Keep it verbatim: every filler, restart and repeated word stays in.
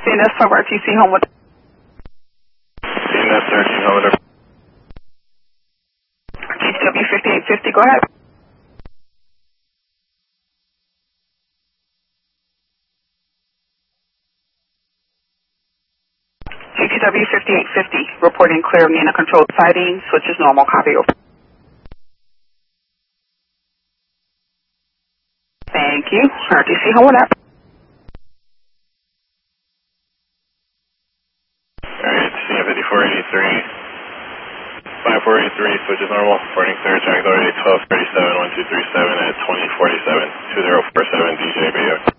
C N S five R T C home with. C N S thirteen home with. G T W fifty-eight fifty, go ahead. G T W fifty-eight fifty, reporting clear Nina controlled siding, switch is normal, copy over. Thank you. R T C home with that. Alright, C N fifty-four eighty-three. five four eight three, switch is normal. Reporting clear, track authority twelve thirty-seven, one two three seven at twenty forty-seven, two zero four seven D J Bay.